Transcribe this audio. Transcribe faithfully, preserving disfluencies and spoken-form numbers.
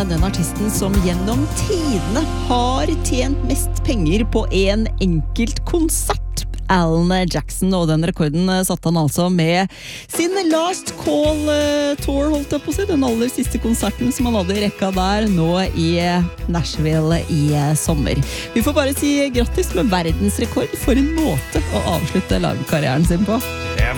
den artisten som gjennom tidene har tjent mest penger på en enkelt konsert. Alan Jackson, og den rekorden satt han altså med sin Last Call Tour, holdt jeg på å si, den aller siste konserten som han hadde i rekka der nå i Nashville i sommer. Vi får bare si grattis med verdensrekord for en måte å avslutte livekarrieren sin på. Det